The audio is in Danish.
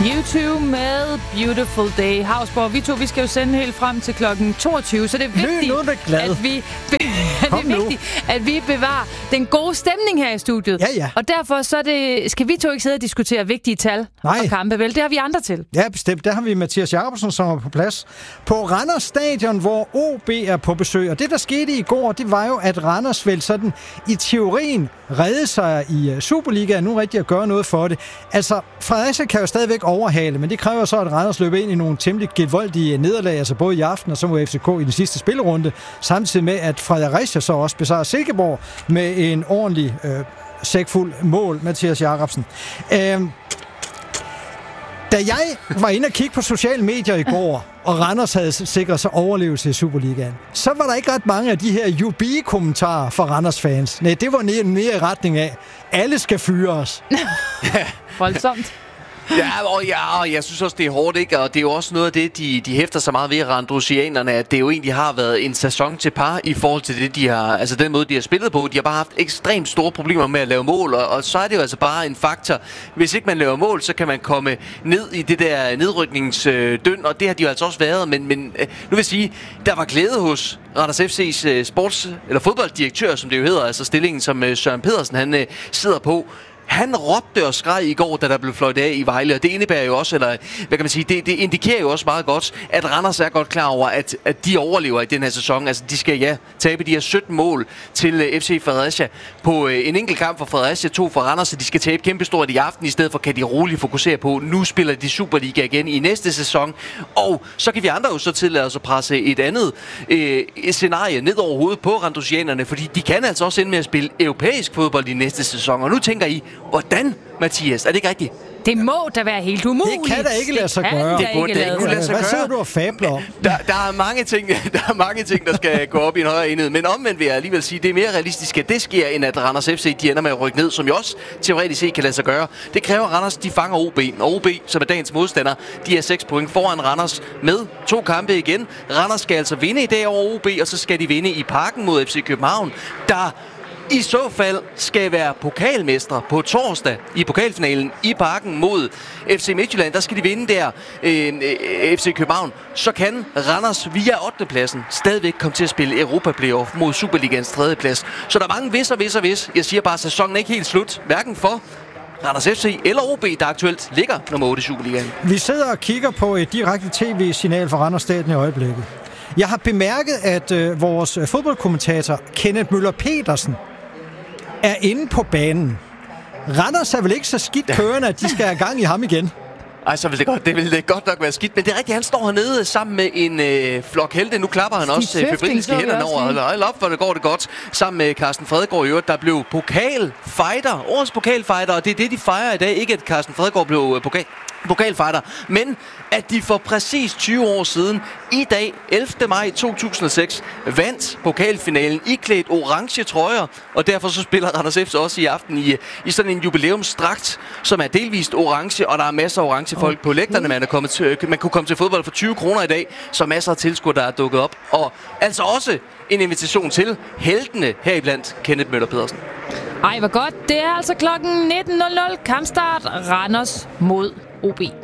YouTube med Beautiful Day. Hausborg, vi skal jo sende helt frem til klokken 22, så det er vigtigt, at vi bevarer den gode stemning her i studiet. Ja. Og derfor skal vi to ikke sidde og diskutere vigtige tal og kampe, vel? Det har vi andre til. Ja, bestemt. Der har vi Mathias Jacobsen, som er på plads på Randers Stadion, hvor OB er på besøg. Og det, der skete i går, det var jo, at Randers vel sådan i teorien redde sig i Superligaen, nu rigtig at gøre noget for det. Altså, Fredericia kan jo stadigvæk overhale, men det kræver så, at Randers løber ind i nogle temmelig gevoldige nederlag, altså både i aften og så mod FCK i den sidste spillerunde, samtidig med, at Fredericia så også besejrer Silkeborg med en ordentlig sækfuld mål, Mathias Jacobsen. Da jeg var inde og kigge på sociale medier i går, og Randers havde sikret sig overlevelse i Superligaen, så var der ikke ret mange af de her UB-kommentarer fra Randers-fans. Nej, det var mere i retning af, alle skal fyre os. Voldsomt. Og jeg synes også, det er hårdt, ikke? Og det er jo også noget af det, de hæfter sig meget ved, randrusianerne, at det jo egentlig har været en sæson til par i forhold til det, de har, altså den måde, de har spillet på. De har bare haft ekstremt store problemer med at lave mål, og så er det jo altså bare en faktor. Hvis ikke man laver mål, så kan man komme ned i det der nedrykningsdøn, og det har de jo altså også været. Men nu vil jeg sige, der var glæde hos Randers FC's eller fodbolddirektør, som det jo hedder, altså stillingen, som Søren Pedersen han sidder på. Han råbte og skreg i går, da der blev fløjt af i Vejle, og det indebærer jo også, eller hvad kan man sige, det indikerer jo også meget godt, at Randers er godt klar over, at de overlever i den her sæson. Altså, de skal tabe de her 17 mål til FC Fredericia på en enkelt kamp for Fredericia, 2 for Randers, så de skal tabe kæmpestort i aften, i stedet for kan de roligt fokusere på, nu spiller de Superliga igen i næste sæson, og så kan vi andre jo så tillade os at presse et andet scenarie ned over hovedet på randosianerne, fordi de kan altså også ende med at spille europæisk fodbold i næste sæson, og nu tænker I, hvordan, Mathias? Er det ikke rigtigt? Det må da være helt umuligt. Det kan da ikke lade sig gøre. Det burde da ikke kunne lade sig gøre. Hvad sidder du og fabler om? Der er mange ting, der skal gå op i en højere enhed. Men omvendt vil jeg alligevel sige, det er mere realistisk, at det sker, end at Randers FC de ender med at rykke ned, som jo også teoretisk set kan lade sig gøre. Det kræver, at Randers de fanger OB. Og OB, som er dagens modstander, de er 6 point foran Randers med 2 kampe igen. Randers skal altså vinde i dag over OB, og så skal de vinde i Parken mod FC København, der i så fald skal være pokalmestre på torsdag i pokalfinalen i Parken mod FC Midtjylland. Der skal de vinde der, FC København. Så kan Randers via 8. pladsen stadigvæk komme til at spille Europa-playoff mod Superligans 3. plads. Så der er mange hvis. Jeg siger bare, at sæsonen er ikke helt slut. Hverken for Randers FC eller OB, der aktuelt ligger nummer 8 i Superligaen. Vi sidder og kigger på et direkte tv-signal fra Randers Stadion i øjeblikket. Jeg har bemærket, at vores fodboldkommentator Kenneth Møller Petersen er inde på banen. Randers er vel ikke så skidt kørende, at de skal have gang i ham igen? Ej, så vil det godt nok være skidt. Men det er rigtigt, han står hernede sammen med en flok helte. Nu klapper han også febrilsk i hænderne over. Hold op, for det går det godt. Sammen med Carsten Fredgaard i øvrigt, der blev pokalfighter. Årets pokalfighter, og det er det, de fejrer i dag. Ikke at Carsten Fredgaard blev pokalfighter, men at de for præcis 20 år siden, i dag, 11. maj 2006, vandt pokalfinalen iklædt orange trøjer, og derfor så spiller Randers FC også i aften i sådan en jubilæumsdragt, som er delvist orange, og der er masser af orange folk på lægterne. Man kunne komme til fodbold for 20 kroner i dag, så masser af tilskuere, der er dukket op, og altså også en invitation til heltene heriblandt Kenneth Møller Pedersen. Ej, hvor godt. Det er altså klokken 19.00. Kampstart Randers mod OB.